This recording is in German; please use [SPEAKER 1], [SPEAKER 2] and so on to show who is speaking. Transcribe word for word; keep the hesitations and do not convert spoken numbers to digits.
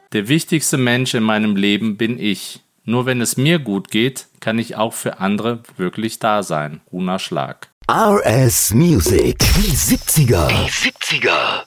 [SPEAKER 1] Der wichtigste Mensch in meinem Leben bin ich. Nur wenn es mir gut geht, kann ich auch für andere wirklich da sein. Runa Schlag.
[SPEAKER 2] R S Music. Die siebziger. Die siebziger.